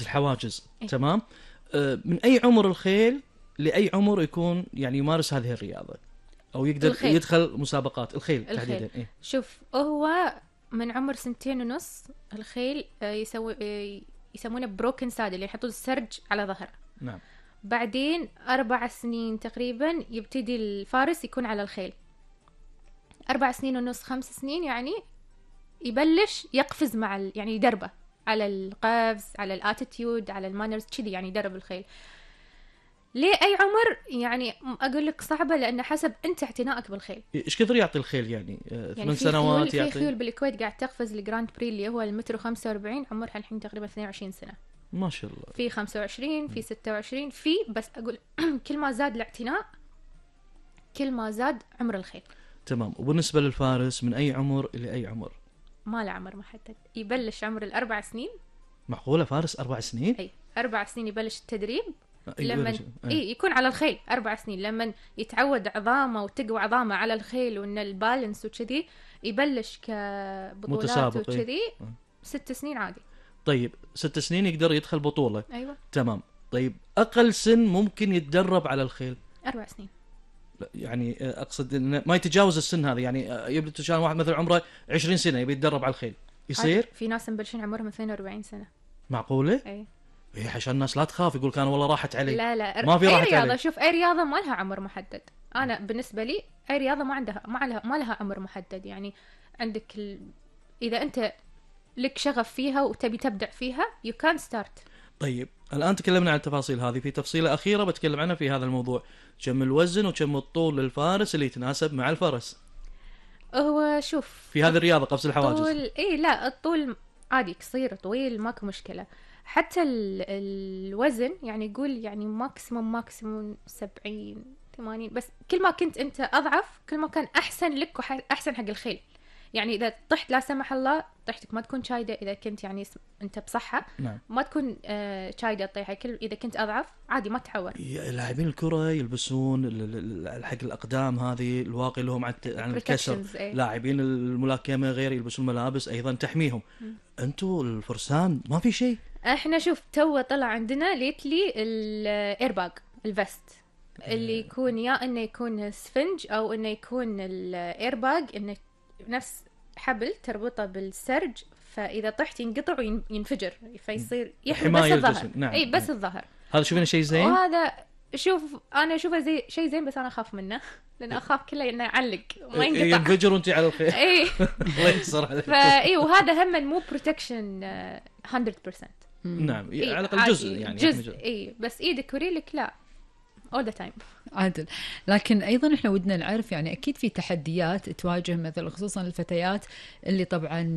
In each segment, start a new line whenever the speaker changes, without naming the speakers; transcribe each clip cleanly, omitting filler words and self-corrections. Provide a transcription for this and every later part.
الحواجز.
إيه.
تمام. من أي عمر الخيل لأي عمر يكون يعني يمارس هذه الرياضة أو يقدر
الخيل.
يدخل مسابقات الخيل تحديدا؟
الخيل.
إيه؟
شوف، هو من عمر 2.5 الخيل يسمونه بروكن سادل، اللي يحطون السرج على ظهره.
نعم.
بعدين 4 سنين تقريبا يبتدي الفارس يكون على الخيل. 4 سنين ونص 5 سنين يعني يبلش يقفز مع يعني يدربه على القفز، على الاتيتيود، على المانرز كذي، يعني يدرب الخيل. ليه أي عمر؟ يعني أقول لك صعبة، لأن حسب أنت اعتنائك بالخيل.
إيش كثر يعطي الخيل يعني؟ 8
في
سنوات
خيول،
يعطي؟
في خيول بالكويت قاعد تقفز الجراند بري اللي هو المتر 45، عمرها الحين تقريبا 22 سنة.
ما شاء الله.
في 25، في 26، في بس أقول كل ما زاد الاعتناء كل ما زاد عمر الخيل.
تمام. وبالنسبة للفارس من أي عمر إلى أي عمر؟
ما له عمر محدد، يبلش عمر 4 سنين.
معقولة فارس 4 سنين؟
أي 4 سنين يبلش التدريب.
أيوة
لما يكون على الخيل 4 سنين، لما يتعود عظامه وتقوى عظامه على الخيل وإن البالانس وكذي، يبلش كبطولات وكذي. 6 سنين عادي.
طيب 6 سنين يقدر يدخل بطولة.
أيوة.
تمام. طيب أقل سن ممكن يتدرب على الخيل؟
4 سنين.
لا يعني أقصد إنه ما يتجاوز السن هذا، يعني يبدو تشان واحد مثلا عمره 20 سنة يبي يتدرب على الخيل يصير؟
في ناس مبلشين عمرهم 42 سنة.
معقولة؟
أي.
إيه عشان الناس لا تخاف يقول كان والله راحت علي.
لا
ما في
أي
راحت
رياضة
علي.
شوف، أي رياضة ما لها عمر محدد. أنا بالنسبة لي أي رياضة ما لها عمر محدد. يعني عندك إذا أنت لك شغف فيها وتبي تبدع فيها you can start.
طيب الآن تكلمنا عن التفاصيل هذه، في تفصيلة أخيرة بتكلم عنها في هذا الموضوع، كم الوزن وكم الطول للفارس اللي يتناسب مع الفرس؟
هو شوف
في هذه الرياضة قفز الحواجز.
الطول لا، الطول عادي، قصير طويل ماكو مشكلة. حتى الوزن يعني يقول يعني ماكسيموم 70 80، بس كل ما كنت انت اضعف كل ما كان احسن لك واحسن حق الخيل. يعني اذا طحت لا سمح الله طيحتك ما تكون شايده، اذا كنت يعني انت بصحه.
نعم.
ما تكون شايده الطيحه. اذا كنت اضعف عادي ما تعور.
لاعبين الكرة يلبسون حق الاقدام هذه الواقي لهم عن الكسر. لاعبين الملاكمة غير يلبسون ملابس ايضا تحميهم. انتوا الفرسان ما في شيء؟
احنا شوف تو طلع عندنا ليتلي الايرباج الفست اللي يكون يا انه يكون سفنج او انه يكون الايرباج انه نفس حبل تربطه بالسرج، فاذا طحت ينقطع وينفجر فيصير يحمي بس الظهر.
نعم.
اي بس الظهر.
هذا شوفنا شيء زين.
وهذا شوف انا اشوفه زي شيء زين، بس انا اخاف منه لان اخاف كله انه يعلق ما ينقطع.
ينفجر وانت على الخير.
اي
الله يستر عليك.
فاي وهذا هم مو بروتكشن 100%.
نعم على الاقل جزء يعني
جزء. اي بس ايدك وريلك لا all the time.
عادل. لكن أيضا إحنا ودنا نعرف يعني أكيد في تحديات تواجه مثل خصوصا الفتيات اللي طبعا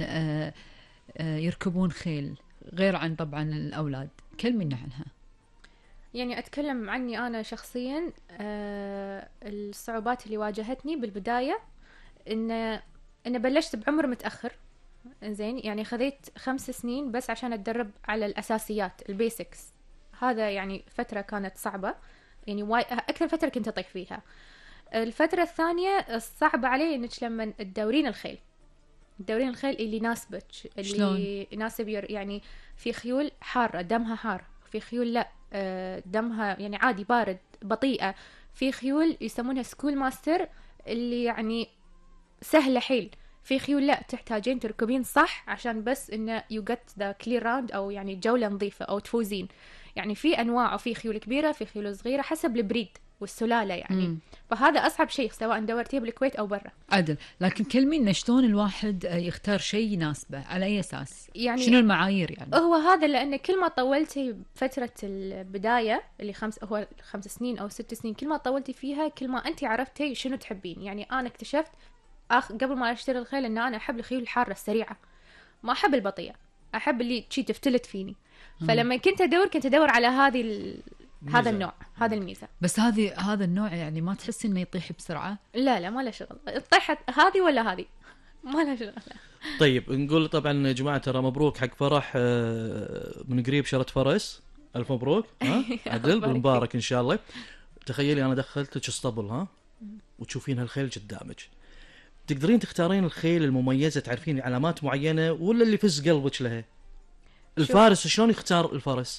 يركبون خيل غير عن طبعا الأولاد، كلمينا عنها.
يعني أتكلم عني أنا شخصيا. الصعوبات اللي واجهتني بالبداية إن بلشت بعمر متأخر. زين يعني خذيت 5 سنين بس عشان أتدرب على الأساسيات البيسكس. هذا يعني فترة كانت صعبة، يعني أكثر فترة كنت أطيح فيها. الفترة الثانية الصعبة علي إنك لما تدورين الخيل اللي يناسبك، اللي يناسب يعني في خيول حارة دمها حار، في خيول لا دمها يعني عادي بارد بطيئة، في خيول يسمونها سكول ماستر اللي يعني سهلة حيل، في خيول لا تحتاجين تركبين صح عشان بس إنه you get the clear round أو يعني جولة نظيفة أو تفوزين. يعني في أنواع وفي خيول كبيرة في خيول صغيرة حسب البريد والسلالة يعني. فهذا أصعب شيء سواء دورتيه بالكويت أو برا.
عدل. لكن كلمينا شلون الواحد يختار شيء يناسبه على أي أساس؟ يعني شنو المعايير يعني؟
هو هذا لأن كل ما طولتي فترة البداية اللي 5 سنين أو 6 سنين، كل ما طولتي فيها كل ما أنت عرفتي شنو تحبين. يعني أنا اكتشفت قبل ما أشتري الخيل إن أنا أحب الخيول الحارة السريعة، ما أحب البطيئة، أحب اللي شي تفتلت فيني. فلما كنت أدور على هذا النوع، هذا الميزة.
بس هذا النوع يعني ما تحس إنه يطيح بسرعة؟
لا ما له شغل، طيحت هذه ولا هذه ما له شغل.
طيب نقول طبعا يا جماعة ترى مبروك حق فرح من قريب شرت فرس، ألف مبروك. عدل مبارك إن شاء الله. تخيلي أنا دخلتك اسطبل وتشوفين هالخيل قدامك، تقدرين تختارين الخيل المميزة، تعرفين علامات معينة ولا اللي فز قلبك لها؟ الفارس شلون يختار الفرس؟